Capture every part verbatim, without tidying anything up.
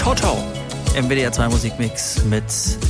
Toto im W D R zwei Musikmix mit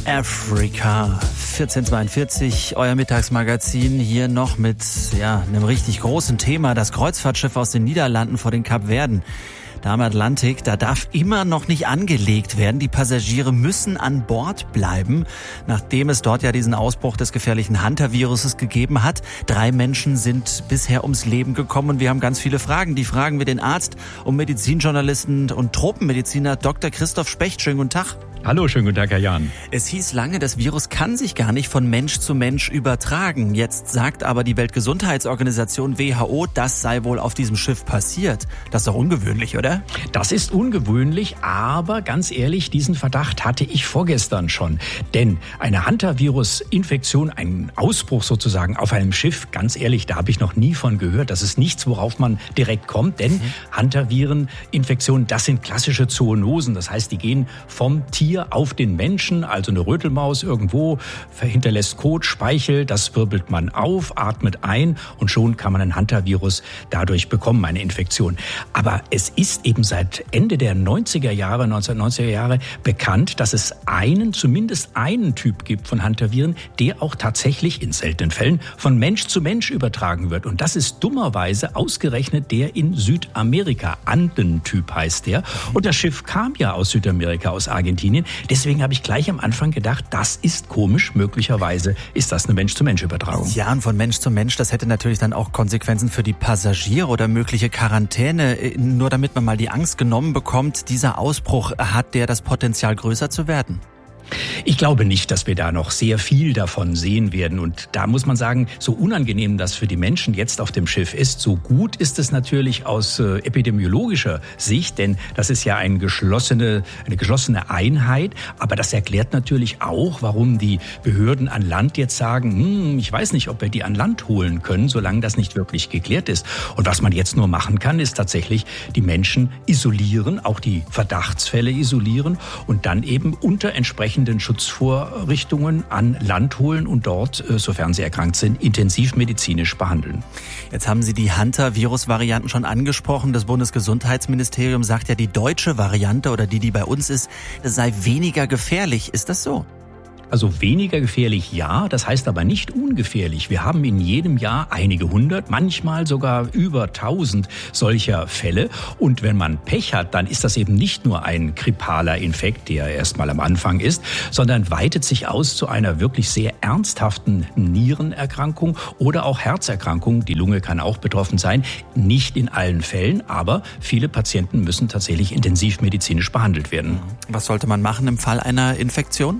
Africa. vierzehn Uhr zweiundvierzig, euer Mittagsmagazin hier noch mit ja, einem richtig großen Thema. Das Kreuzfahrtschiff aus den Niederlanden vor den Kapverden. Da am Atlantik, da darf immer noch nicht angelegt werden. Die Passagiere müssen an Bord bleiben, nachdem es dort ja diesen Ausbruch des gefährlichen Hunter-Viruses gegeben hat. Drei Menschen sind bisher ums Leben gekommen und wir haben ganz viele Fragen. Die fragen wir den Arzt und Medizinjournalisten und Tropenmediziner Doktor Christoph Specht. Schönen guten Tag. Hallo, schönen guten Tag, Herr Jahn. Es hieß lange, das Virus kann sich gar nicht von Mensch zu Mensch übertragen. Jetzt sagt aber die Weltgesundheitsorganisation W H O, das sei wohl auf diesem Schiff passiert. Das ist doch ungewöhnlich, oder? Das ist ungewöhnlich, aber ganz ehrlich, diesen Verdacht hatte ich vorgestern schon. Denn eine Hunter-Virus-Infektion, ein Ausbruch sozusagen auf einem Schiff, ganz ehrlich, da habe ich noch nie von gehört. Das ist nichts, worauf man direkt kommt, denn mhm. Hunter-Viren-Infektionen, das sind klassische Zoonosen. Das heißt, die gehen vom Tier auf den Menschen, also eine Rötelmaus irgendwo, hinterlässt Kot, Speichel, das wirbelt man auf, atmet ein und schon kann man ein Hunter-Virus dadurch bekommen, eine Infektion. Aber es ist eben seit Ende der neunziger Jahre, neunzehnhundertneunziger Jahre bekannt, dass es einen, zumindest einen Typ gibt von Hunter-Viren, der auch tatsächlich in seltenen Fällen von Mensch zu Mensch übertragen wird. Und das ist dummerweise ausgerechnet der in Südamerika. Anden-Typ heißt der. Und das Schiff kam ja aus Südamerika, aus Argentinien. Deswegen habe ich gleich am Anfang gedacht, das ist komisch. Möglicherweise ist das eine Mensch-zu-Mensch-Übertragung. Ja, und von Mensch zu Mensch, das hätte natürlich dann auch Konsequenzen für die Passagiere oder mögliche Quarantäne. Nur damit man mal die Angst genommen bekommt, dieser Ausbruch, hat der das Potenzial, größer zu werden? Ich glaube nicht, dass wir da noch sehr viel davon sehen werden. Und da muss man sagen, so unangenehm das für die Menschen jetzt auf dem Schiff ist, so gut ist es natürlich aus äh, epidemiologischer Sicht, denn das ist ja eine geschlossene, eine geschlossene Einheit. Aber das erklärt natürlich auch, warum die Behörden an Land jetzt sagen, hm, ich weiß nicht, ob wir die an Land holen können, solange das nicht wirklich geklärt ist. Und was man jetzt nur machen kann, ist tatsächlich die Menschen isolieren, auch die Verdachtsfälle isolieren und dann eben unter entsprechenden Schutzvorrichtungen an Land holen und dort, sofern sie erkrankt sind, intensivmedizinisch behandeln. Jetzt haben Sie die Hunter-Virus-Varianten schon angesprochen. Das Bundesgesundheitsministerium sagt ja, die deutsche Variante oder die, die bei uns ist, sei weniger gefährlich. Ist das so? Also weniger gefährlich, ja, das heißt aber nicht ungefährlich. Wir haben in jedem Jahr einige hundert, manchmal sogar über tausend solcher Fälle. Und wenn man Pech hat, dann ist das eben nicht nur ein grippaler Infekt, der erstmal am Anfang ist, sondern weitet sich aus zu einer wirklich sehr ernsthaften Nierenerkrankung oder auch Herzerkrankung. Die Lunge kann auch betroffen sein. Nicht in allen Fällen, aber viele Patienten müssen tatsächlich intensivmedizinisch behandelt werden. Was sollte man machen im Fall einer Infektion?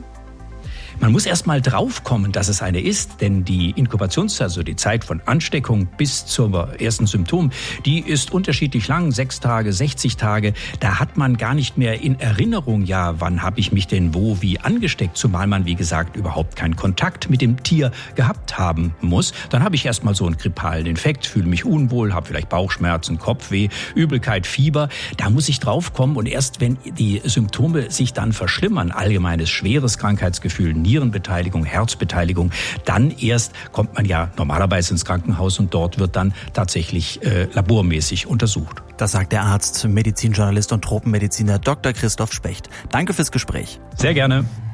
Man muss erst mal draufkommen, dass es eine ist, denn die Inkubationszeit, also die Zeit von Ansteckung bis zum ersten Symptom, die ist unterschiedlich lang, sechs Tage, sechzig Tage. Da hat man gar nicht mehr in Erinnerung, ja, wann habe ich mich denn wo, wie angesteckt, zumal man, wie gesagt, überhaupt keinen Kontakt mit dem Tier gehabt haben muss. Dann habe ich erst mal so einen grippalen Infekt, fühle mich unwohl, habe vielleicht Bauchschmerzen, Kopfweh, Übelkeit, Fieber. Da muss ich draufkommen und erst wenn die Symptome sich dann verschlimmern, allgemeines schweres Krankheitsgefühl, Nierenbeteiligung, Herzbeteiligung, dann erst kommt man ja normalerweise ins Krankenhaus und dort wird dann tatsächlich äh, labormäßig untersucht. Das sagt der Arzt, Medizinjournalist und Tropenmediziner Doktor Christoph Specht. Danke fürs Gespräch. Sehr gerne.